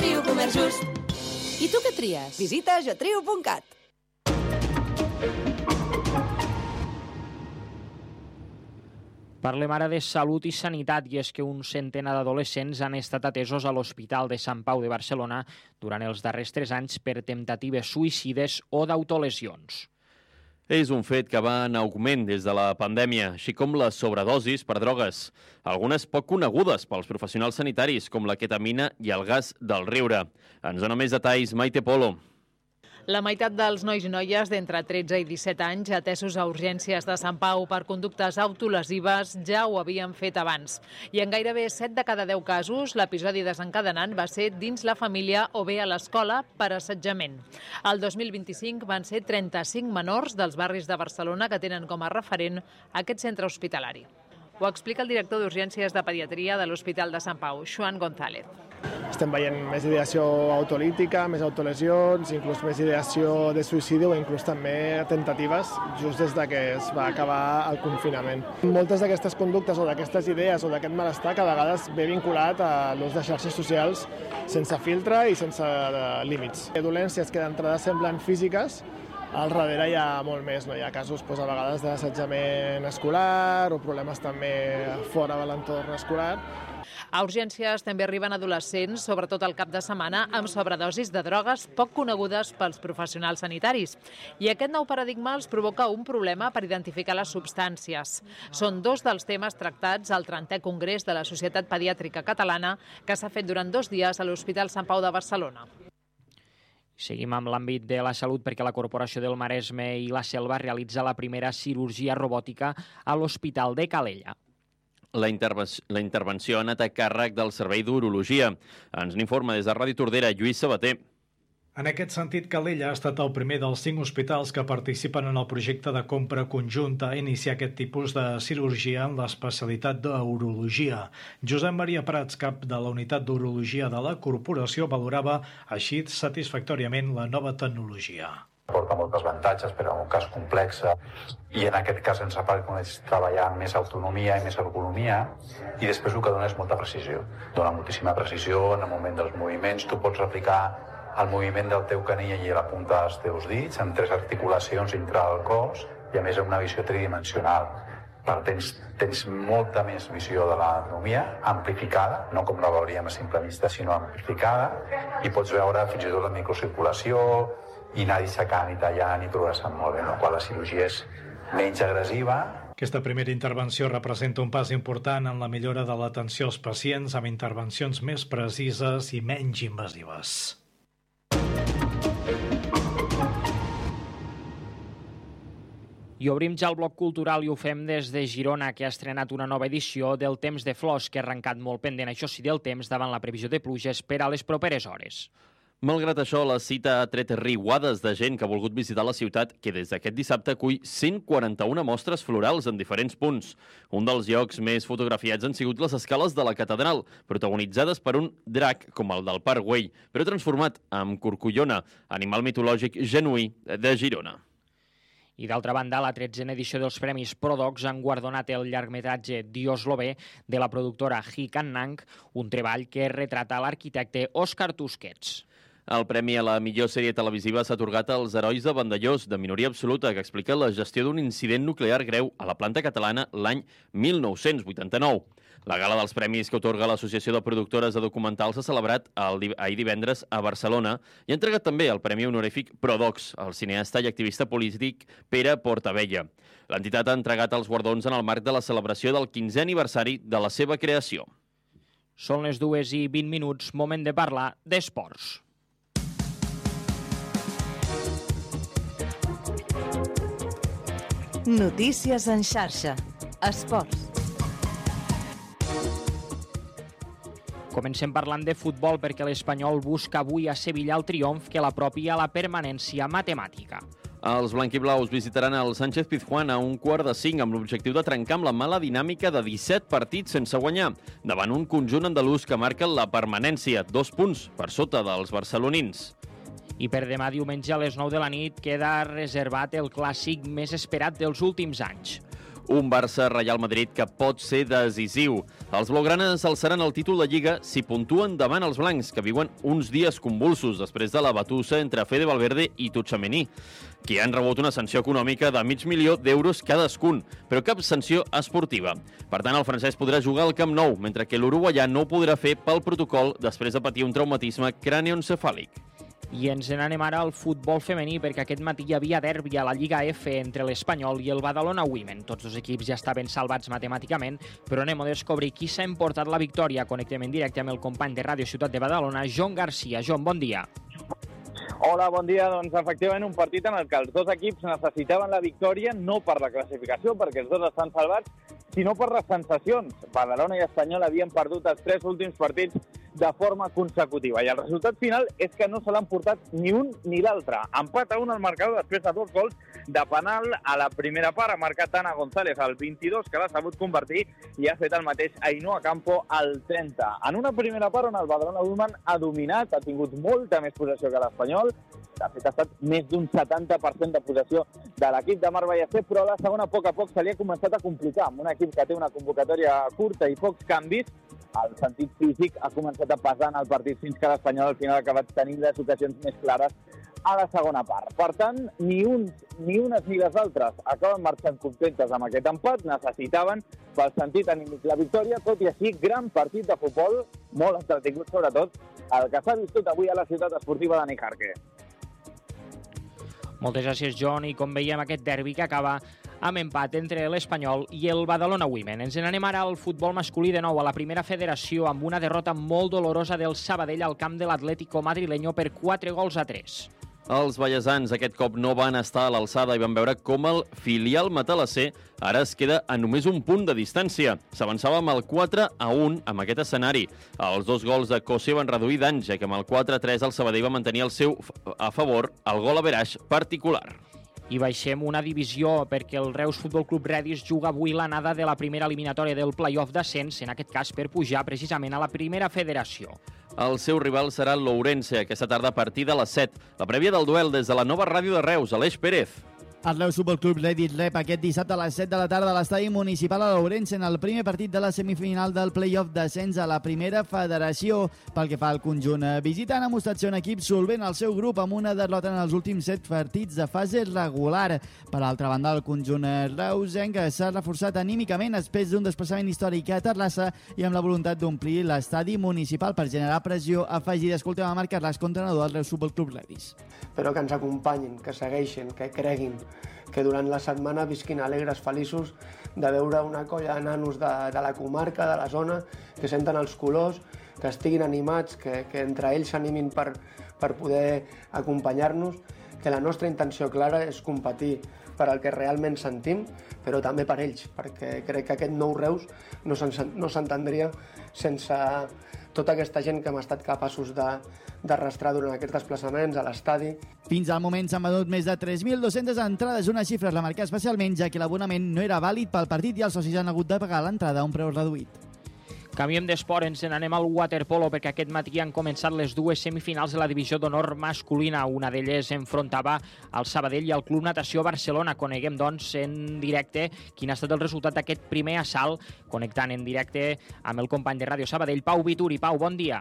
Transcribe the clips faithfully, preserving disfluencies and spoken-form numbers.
Trio Comerç Just. I tu què tries? Visita getriu punt cat. Parlem ara de salut i sanitat, i és que un centenar d'adolescents han estat atesos a l'Hospital de Sant Pau de Barcelona durant els darrers tres anys per temptatives suïcides o d'autolesions. És un fet que va en augment des de la pandèmia, així com les sobredosis per drogues, algunes poc conegudes pels professionals sanitaris, com la ketamina i el gas del riure. Ens dona més detalls Maite Polo. La meitat dels nois i noies d'entre tretze i disset anys atesos a urgències de Sant Pau per conductes autolesives ja ho havien fet abans. I en gairebé set de cada deu casos, l'episodi desencadenant va ser dins la família o bé a l'escola per assetjament. El dos mil vint-i-cinc van ser trenta-cinc menors dels barris de Barcelona que tenen com a referent aquest centre hospitalari. Ho explica el director d'Urgències de Pediatria de l'Hospital de Sant Pau, Joan González. Estem veient més ideació autolítica, més autolesions, inclús més ideació de suïcidi o inclús també tentatives just des de que es va acabar el confinament. Moltes d'aquestes conductes o d'aquestes idees o d'aquest malestar que a vegades ve vinculat a l'ús de xarxes socials sense filtre i sense límits. Dolències que d'entrada semblen físiques, al darrere hi ha molt més, no? Hi ha casos doncs, a vegades d'assetjament escolar o problemes també fora de l'entorn escolar. A urgències també arriben adolescents, sobretot al cap de setmana, amb sobredosis de drogues poc conegudes pels professionals sanitaris. I aquest nou paradigma els provoca un problema per identificar les substàncies. Són dos dels temes tractats al trentè Congrés de la Societat Pediàtrica Catalana, que s'ha fet durant dos dies a l'Hospital Sant Pau de Barcelona. Seguim amb l'àmbit de la salut perquè la Corporació del Maresme i la Selva realitza la primera cirurgia robòtica a l'Hospital de Calella. La, interve- la intervenció ha anat a càrrec del Servei d'Urologia. Ens n'informa des de Ràdio Tordera, Lluís Sabater. En aquest sentit, Calella ha estat el primer dels cinc hospitals que participen en el projecte de compra conjunta a iniciar aquest tipus de cirurgia en l'especialitat d'urologia. Josep Maria Prats, cap de la unitat d'urologia de la corporació, valorava així satisfactòriament la nova tecnologia. Porta molts avantatges per a un cas complex i en aquest cas ens permet treballar amb més autonomia i més ergonomia i després el que dona és molta precisió. Dona moltíssima precisió en el moment dels moviments. Tu pots replicar el moviment del teu canell i la punta dels teus dits amb tres articulacions dintre del cos i a més amb una visió tridimensional. Per tens, tens molta més visió de l'anatomia amplificada, no com la veuríem a simple vista, sinó amplificada, i pots veure fins i tot la microcirculació i anar dissecant i tallant i progressant molt bé, no? Quan la cirurgia és menys agressiva. Aquesta primera intervenció representa un pas important en la millora de l'atenció als pacients amb intervencions més precises i menys invasives. I obrim ja el bloc cultural i ho fem des de Girona, que ha estrenat una nova edició del Temps de Flors, que ha arrencat molt pendent, això sí, del temps davant la previsió de pluges per a les properes hores. Malgrat això, la cita ha tret riuades de gent que ha volgut visitar la ciutat, que des d'aquest dissabte acull cent quaranta-una mostres florals en diferents punts. Un dels llocs més fotografiats han sigut les escales de la catedral, protagonitzades per un drac com el del Parc Güell, però transformat en corcollona, animal mitològic genuí de Girona. I d'altra banda, la tretzena edició dels Premis Prodocs han guardonat el llargmetratge Dios lo ve de la productora He Can Nang, un treball que retrata l'arquitecte Òscar Tusquets. El premi a la millor sèrie televisiva s'ha atorgat als Herois de Vandellós, de minoria absoluta, que explica la gestió d'un incident nuclear greu a la planta catalana l'any mil nou-cents vuitanta-nou. La gala dels premis que otorga l'Associació de Productores de Documentals s'ha celebrat ahir divendres a Barcelona i ha entregat també el Premi Honorífic Prodocs al cineasta i activista polític Pere Portabella. L'entitat ha entregat els guardons en el marc de la celebració del quinzè aniversari de la seva creació. Són les dues i vint minuts, moment de parlar d'esports. Notícies en xarxa. Esports. Comencem parlant de futbol perquè l'Espanyol busca avui a Sevilla el triomf que l'apropi a la permanència matemàtica. Els blanquiblaus visitaran el Sánchez Pizjuán a un quart de cinc amb l'objectiu de trencar amb la mala dinàmica de disset partits sense guanyar, davant un conjunt andalús que marca la permanència, dos punts per sota dels barcelonins. I per demà diumenge a les nou de la nit queda reservat el clàssic més esperat dels últims anys. Un Barça-Real Madrid que pot ser decisiu. Els blaugranes alçaran el títol de Lliga si puntuen davant els blancs, que viuen uns dies convulsos després de la batussa entre Fede Valverde i Tchouaméni, que han rebut una sanció econòmica de mig milió d'euros cadascun, però cap sanció esportiva. Per tant, el francès podrà jugar al Camp Nou, mentre que l'uruguaià no ho podrà fer pel protocol després de patir un traumatisme cranioencefàlic. I ens n'anem ara al futbol femení, perquè aquest matí hi havia derbi a la Lliga F entre l'Espanyol i el Badalona Women. Tots dos equips ja estaven salvats matemàticament, però anem a descobrir qui s'ha emportat la victòria. Connectem en directe amb el company de Ràdio Ciutat de Badalona, Jon Garcia. Jon, bon dia. Hola, bon dia. Doncs efectivament un partit en el que els dos equips necessitaven la victòria, no per la classificació, perquè els dos estan salvats, sinó per les sensacions. Badalona i Espanyol havien perdut els tres últims partits de forma consecutiva. I el resultat final és que no se l'han portat ni un ni l'altre. Empat a un al marcador després de dos gols de penal a la primera part. Ha marcat Ana González al vint-i-dos, que l'ha sabut convertir, i ha fet el mateix Ainhoa Campo al trenta. En una primera part on el Badalona Women ha dominat, ha tingut molta més possessió que l'Espanyol. De fet, ha estat més d'un setanta per cent de possessió de l'equip de Mar Ballester, però a la segona, a poc a poc, se li ha començat a complicar. Amb un equip que té una convocatòria curta i pocs canvis, el sentit físic ha començat a pesar en el partit fins que l'Espanyol al final ha acabat tenint les ocasions més clares a la segona part. Per tant, ni uns, ni unes ni les altres acaben marxant contentes amb aquest empat. Necessitaven, pel sentit anímic, la victòria, tot i així, gran partit de futbol, molt entretingut sobretot, el que s'ha viscut avui a la ciutat esportiva de Nijarque. Moltes gràcies, Jon, i com veiem aquest derbi que acaba amb empat entre l'Espanyol i el Badalona Women. Ens n'anem ara al futbol masculí de nou, a la primera federació, amb una derrota molt dolorosa del Sabadell al camp de l'Atlético madrileño per quatre gols a tres. Els ballesans aquest cop no van estar a l'alçada i van veure com el filial matalasser ara es queda a només un punt de distància. S'avançava amb el quatre a un amb aquest escenari. Els dos gols de Cosé van reduir danys, ja que amb el quatre a tres el Sabadell va mantenir el seu a favor el gol average particular. I baixem una divisió perquè el Reus Futbol Club Redis juga avui l'anada de la primera eliminatòria del play-off d'ascens, en aquest cas per pujar precisament a la primera federació. El seu rival serà l'Ourense aquesta tarda a partir de les set. La prèvia del duel des de la nova ràdio de Reus, Aleix Pérez. El Reus Futbol Club Redis rep aquest dissabte a les set de la tarda a l'estadi municipal a l'Ourense en el primer partit de la semifinal del play-off d'ascens a la primera federació. Pel que fa al conjunt visitant, ha mostrat ser un equip solvent al seu grup amb una derrota en els últims set partits de fase regular. Per altra banda, el conjunt reusenc s'ha reforçat anímicament després d'un desplaçament històric a Terrassa i amb la voluntat d'omplir l'estadi municipal per generar pressió afegida. Escoltem a Marc Carràs, entrenador del Reus Futbol Club Redis. Però que ens acompanyin, que segueixin, que creguin, que durant la setmana visquin alegres, feliços de veure una colla de nanos de, de la comarca, de la zona, que senten els colors, que estiguin animats, que, que entre ells s'animin per, per poder acompanyar-nos, que la nostra intenció clara és competir per al que realment sentim, però també per ells, perquè crec que aquest nou Reus no s'entendria sense tota aquesta gent que hem estat capaços de d'arrastrar durant aquests desplaçaments a l'estadi. Fins al moment s'han venut més de tres mil dues-centes entrades, una xifra es remarca especialment, ja que l'abonament no era vàlid pel partit i els socis han hagut de pagar l'entrada a un preu reduït. Canviem d'esport, ens n'anem al waterpolo, perquè aquest matí han començat les dues semifinals de la divisió d'honor masculina. Una d'elles enfrontava el Sabadell i el Club Natació Barcelona. Coneguem, doncs, en directe quin ha estat el resultat d'aquest primer assalt, connectant en directe amb el company de Ràdio Sabadell, Pau Vituri. Pau, bon dia.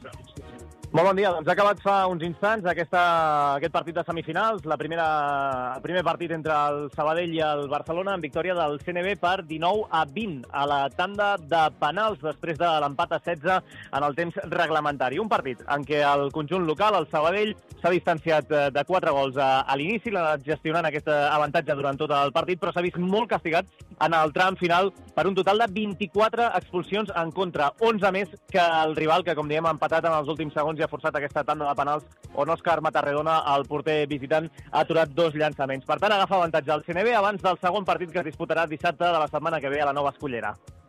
Molt bon dia. Doncs ha acabat fa uns instants aquesta, aquest partit de semifinals, la primera, el primer partit entre el Sabadell i el Barcelona, en victòria del C N B per dinou a vint a la tanda de penals després de l'empat a setze en el temps reglamentari. Un partit en què el conjunt local, el Sabadell, s'ha distanciat de quatre gols a, a l'inici, l'ha anat gestionant aquest avantatge durant tot el partit, però s'ha vist molt castigat en el tram final per un total de vint-i-quatre expulsions en contra, onze més que el rival, que com diem ha empatat en els últims segons i ha forçat aquesta tanda de penals on Òscar Matarredona, el porter visitant, ha aturat dos llançaments. Per tant, agafa avantatge al C N B abans del segon partit que es disputarà dissabte de la setmana que ve a la Nova Escullera.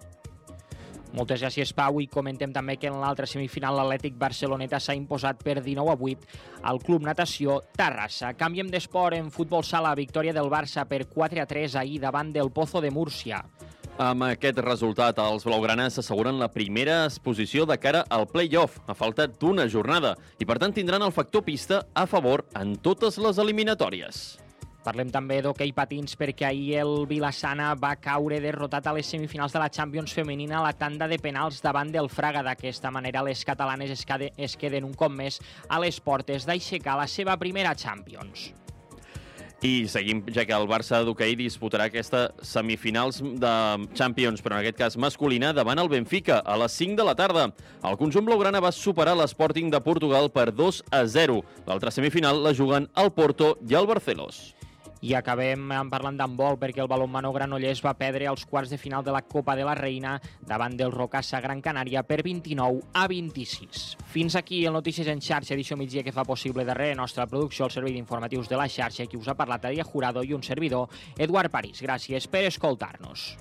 Moltes gràcies, Pau, i comentem també que en l'altra semifinal l'Atlètic Barceloneta s'ha imposat per dinou a vuit al Club Natació Terrassa. Canviem d'esport en futbol sala, victòria del Barça per quatre a tres ahir davant del Pozo de Múrcia. Amb aquest resultat, els blaugranes s'asseguren la primera posició de cara al play-off, a falta d'una jornada, i per tant tindran el factor pista a favor en totes les eliminatòries. Parlem també d'hoquei patins perquè ahir el Vilassana va caure derrotat a les semifinals de la Champions femenina a la tanda de penals davant del Fraga. D'aquesta manera, les catalanes es, cade, es queden un cop més a les portes d'aixecar la seva primera Champions. I seguim, ja que el Barça d'hoquei disputarà aquestes semifinals de Champions, però en aquest cas masculina, davant el Benfica, a les cinc de la tarda. El conjunt blaugrana va superar l'Sporting de Portugal per dos a zero. L'altra semifinal la juguen el Porto i el Barcelos. I acabem parlant d'handbol perquè el balonmano granollers va perdre als quarts de final de la Copa de la Reina davant del Rocasa Gran Canària per vint-i-nou a vint-i-sis. Fins aquí el Notícies en xarxa, edició migdia que fa possible darrere nostra producció el servei d'informatius de la xarxa, qui us ha parlat Adia Jurado i un servidor, Eduard París. Gràcies per escoltar-nos.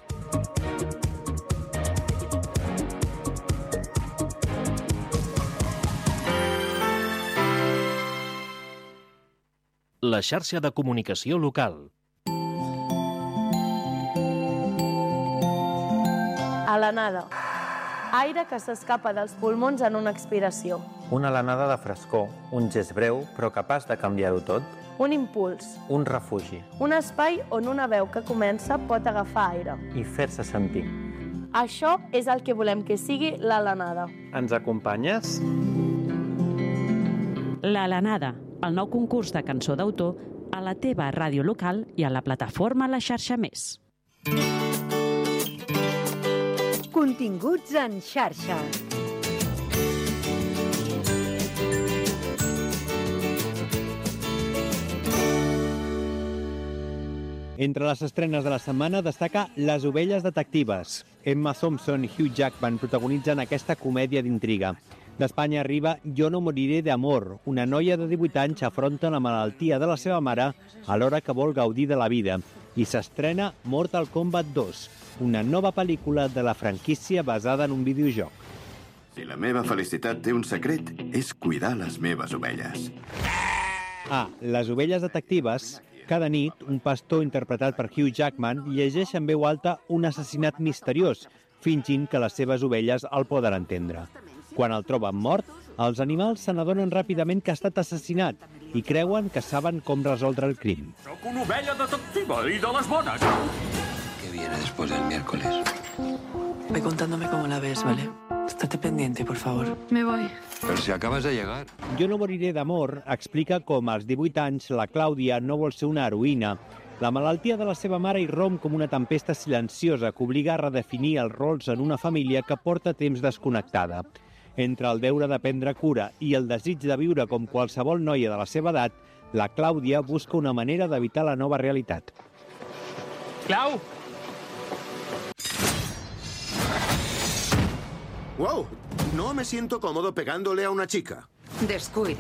La xarxa de comunicació local. Alenada. Aire que s'escapa dels pulmons en una expiració. Una alenada de frescor, un gest breu però capaç de canviar-ho tot. Un impuls. Un refugi. Un espai on una veu que comença pot agafar aire. I fer-se sentir. Això és el que volem que sigui l'Alenada. Ens acompanyes? L'Alenada, el nou concurs de cançó d'autor a la teva ràdio local i a la plataforma La Xarxa Més. Continguts en xarxa. Entre les estrenes de la setmana destaca Les ovelles detectives. Emma Thompson i Hugh Jackman protagonitzen aquesta comèdia d'intriga. D'Espanya arriba Jo no moriré d'amor. Una noia de divuit anys afronta la malaltia de la seva mare alhora que vol gaudir de la vida. I s'estrena Mortal Kombat dos, una nova pel·lícula de la franquícia basada en un videojoc. Si la meva felicitat té un secret, és cuidar les meves ovelles. Ah, Les ovelles detectives. Cada nit, un pastor interpretat per Hugh Jackman llegeix en veu alta un assassinat misteriós, fingint que les seves ovelles el poden entendre. Quan el troben mort, els animals se n'adonen ràpidament que ha estat assassinat i creuen que saben com resoldre el crim. Soc una ovella detectiva i de les bones. ¿Qué viene después del miércoles? Ve contándome cómo la ves, ¿vale? Estate pendiente, por favor. Me voy. Pero si acabas de llegar. Jo no moriré d'amor explica com als divuit anys la Clàudia no vol ser una heroïna. La malaltia de la seva mare irromp com una tempesta silenciosa que obliga a redefinir els rols en una família que porta temps desconnectada. Entre el deure de prendre cura i el desig de viure com qualsevol noia de la seva edat, la Clàudia busca una manera d'evitar la nova realitat. Clau! ¡Wow! No me siento cómodo pegándole a una chica. Descuida.